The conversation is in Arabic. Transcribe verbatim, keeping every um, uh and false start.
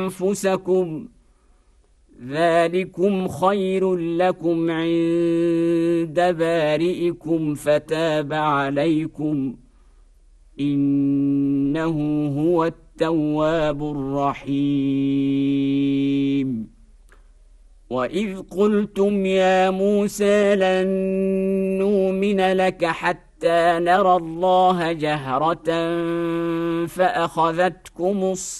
أنفسكم ذلكم خير لكم عند بارئكم فتاب عليكم إنه هو التواب الرحيم. وإذ قلتم يا موسى لن نؤمن لك حتى نرى الله جهرة فأخذتكم الصيحة